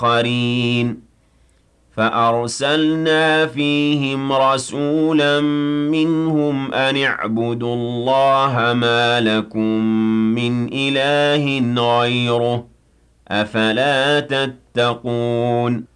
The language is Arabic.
قَرِينٌ فَأَرْسَلْنَا فِيهِمْ رَسُولًا مِّنْهُمْ أَنِ اعْبُدُوا اللَّهَ مَا لَكُم مِّنْ إِلَٰهٍ غَيْرُهُ ۚ أَفَلَا تَتَّقُونَ